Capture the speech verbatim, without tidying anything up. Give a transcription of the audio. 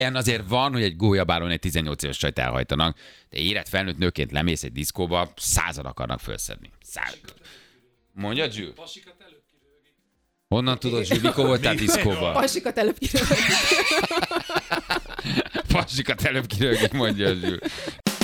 Ilyen azért van, hogy egy gólyabálon egy tizennyolc éves csajt elhajtanak, de érett felnőtt nőként lemész egy diszkóba, százan akarnak felszedni. Száz. Mondja, Zsül? Honnan tudod, Zsül, mikor voltál diszkóba? Pasikat előbb kirögik. Pasikat előbb kirögik, mondja Zsül.